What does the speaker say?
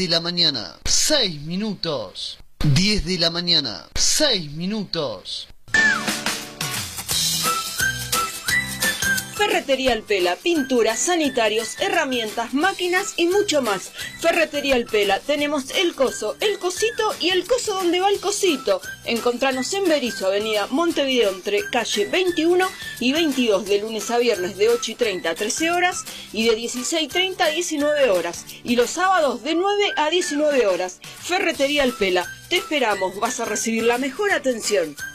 de la mañana, 6 minutos. 10 de la mañana, 6 minutos. Ferretería El Pela, pinturas, sanitarios, herramientas, máquinas y mucho más. Ferretería El Pela, tenemos el coso, el cosito y el coso donde va el cosito. Encontranos en Berisso, avenida Montevideo, entre calle 21 y 22, de lunes a viernes de 8:30 a 13 horas y de 16:30 a 19 horas. Y los sábados de 9 a 19 horas. Ferretería El Pela, te esperamos, vas a recibir la mejor atención.